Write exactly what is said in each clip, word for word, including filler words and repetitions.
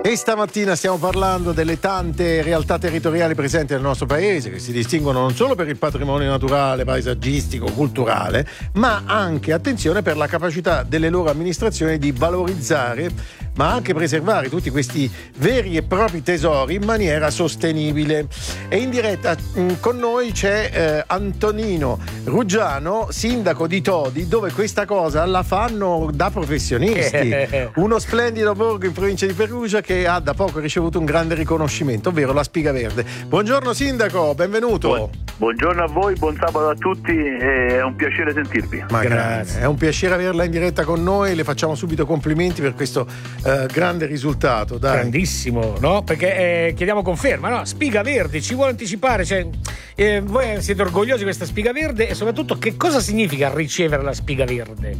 E stamattina stiamo parlando delle tante realtà territoriali presenti nel nostro paese, che si distinguono non solo per il patrimonio naturale, paesaggistico, culturale, ma anche, attenzione, per la capacità delle loro amministrazioni di valorizzare ma anche preservare tutti questi veri e propri tesori in maniera sostenibile. E in diretta mh, con noi c'è eh, Antonino Ruggiano, sindaco di Todi, dove questa cosa la fanno da professionisti. Uno splendido borgo in provincia di Perugia che ha da poco ricevuto un grande riconoscimento, ovvero la Spiga Verde. Buongiorno sindaco, benvenuto. Buon, buongiorno a voi, buon sabato a tutti, è un piacere sentirvi. Ma grazie, è un piacere averla in diretta con noi, le facciamo subito complimenti per questo Uh, grande risultato, dai. Grandissimo, no? Perché eh, chiediamo conferma, no? Spiga Verde, ci vuole anticipare, cioè, eh, voi siete orgogliosi di questa Spiga Verde e soprattutto che cosa significa ricevere la Spiga Verde?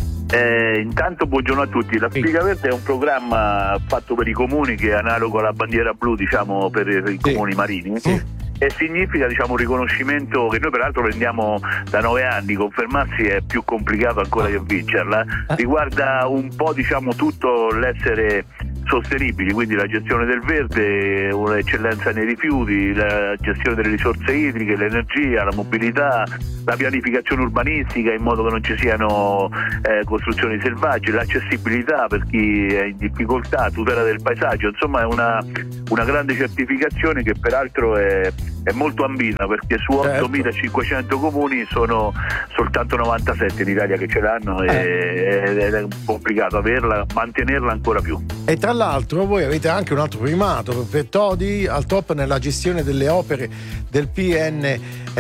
Eh, intanto buongiorno a tutti. La Spiga Verde è un programma fatto per i comuni che è analogo alla bandiera blu, diciamo, per i sì. comuni marini. Sì. E significa, diciamo, un riconoscimento che noi peraltro prendiamo da nove anni, confermarsi è più complicato ancora che vincerla. Riguarda un po', diciamo, tutto l'essere sostenibili, quindi la gestione del verde, un'eccellenza nei rifiuti, la gestione delle risorse idriche, l'energia, la mobilità, la pianificazione urbanistica in modo che non ci siano eh, costruzioni selvagge, l'accessibilità per chi è in difficoltà, tutela del paesaggio, insomma è una, una grande certificazione che peraltro è, è molto ambita, perché su ottomilacinquecento comuni sono soltanto novantasette in Italia che ce l'hanno eh. ed è complicato averla, mantenerla ancora più. E tra l'altro voi avete anche un altro primato, per Todi al top nella gestione delle opere del P N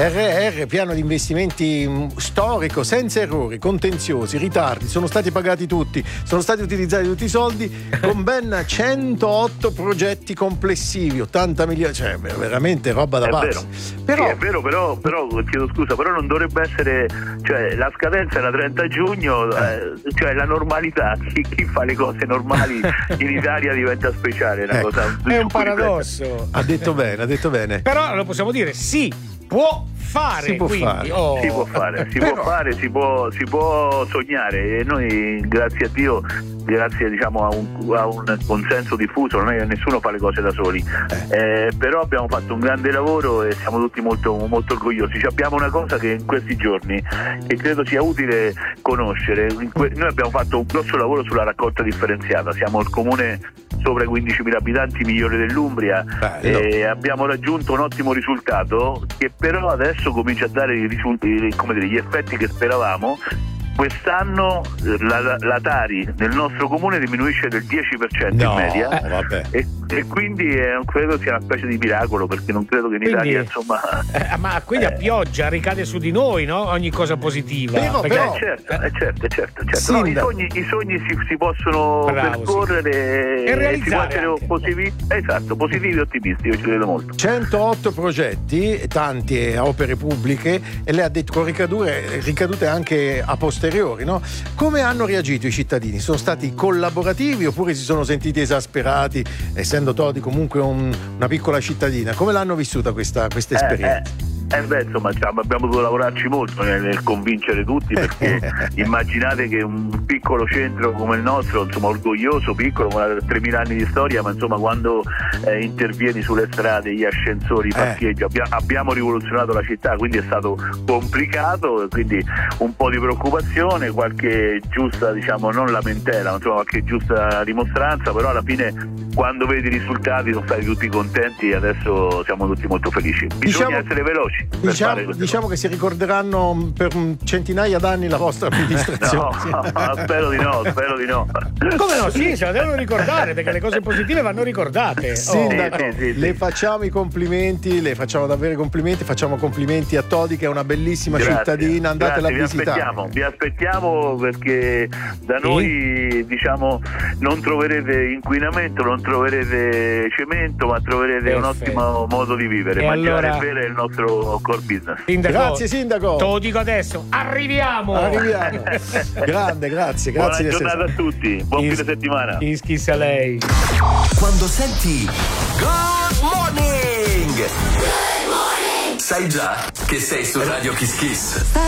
R R, piano di investimenti storico, senza errori, contenziosi, ritardi, sono stati pagati tutti, sono stati utilizzati tutti i soldi, con ben centootto progetti complessivi, ottanta milioni, cioè veramente roba da pazzi. Però... Sì, è vero, però, però chiedo scusa, però non dovrebbe essere, cioè la scadenza è la trenta giugno, eh, cioè la normalità, chi, chi fa le cose normali in Italia diventa speciale, una ecco. cosa è un paradosso. Ha detto bene, ha detto bene. Però lo possiamo dire, sì, può fare, si può quindi, fare. Oh. si può fare, si Però... può fare, si può, si può sognare, e noi grazie a Dio, grazie diciamo a un, a un consenso diffuso, non è che nessuno fa le cose da soli, eh. Eh, però abbiamo fatto un grande lavoro e siamo tutti molto, molto orgogliosi. Ci abbiamo una cosa che in questi giorni che credo sia utile conoscere, que- noi abbiamo fatto un grosso lavoro sulla raccolta differenziata, siamo il comune sopra i quindicimila abitanti migliore dell'Umbria. Bello. E abbiamo raggiunto un ottimo risultato che però adesso comincia a dare i risultati, come dire, gli effetti che speravamo. Quest'anno la, la Tari nel nostro comune diminuisce del dieci per cento no, in media eh, vabbè. E, e quindi è, credo sia una specie di miracolo, perché non credo che in quindi, Italia insomma eh, ma quindi eh. a pioggia ricade su di noi, no? Ogni cosa positiva. Però, perché... però, eh, certo, eh, certo, certo, certo. No, i sogni, i sogni si, si possono Bravo, percorrere sì. E realizzare si può essere positivi, esatto, positivi e ottimisti, io ci credo molto. centootto progetti, tanti opere pubbliche, e lei ha detto con ricadute, ricadute anche a posteriori, no? Come hanno reagito i cittadini? Sono stati collaborativi oppure si sono sentiti esasperati, essendo Todi comunque un, una piccola cittadina? Come l'hanno vissuta questa, questa esperienza? Eh, eh. Eh beh, insomma, diciamo, abbiamo dovuto lavorarci molto nel, nel convincere tutti, perché immaginate che un piccolo centro come il nostro, insomma orgoglioso, piccolo, con tremila anni di storia, ma insomma quando eh, intervieni sulle strade, gli ascensori, i parcheggi, eh. abbia, abbiamo rivoluzionato la città, quindi è stato complicato, quindi un po' di preoccupazione, qualche giusta, diciamo, non lamentela, ma insomma qualche giusta dimostranza, però alla fine quando vedi i risultati sono stati tutti contenti e adesso siamo tutti molto felici. Bisogna diciamo... essere veloci. Diciamo, diciamo che si ricorderanno per centinaia d'anni la vostra amministrazione. No, spero di no, spero di no. Come no? Sì, se la devono ricordare, perché le cose positive vanno ricordate. Sindaco, oh. sì, sì, sì. le facciamo i complimenti, le facciamo davvero i complimenti, facciamo complimenti a Todi che è una bellissima Grazie. cittadina, andatela Grazie, a visitare. Vi aspettiamo, vi aspettiamo perché da noi sì. diciamo non troverete inquinamento, non troverete cemento, ma troverete Perfetto. un ottimo modo di vivere. E Mangiare allora... e bere è il nostro core business. Sindaco, grazie sindaco. Te lo dico adesso, arriviamo. Arriviamo. Grande, grazie, grazie. Buona giornata a tutti, buon Is- fine settimana. Ischis a lei. Quando senti Good Morning, Good Morning, sai già che sei su Radio Kiss Kiss.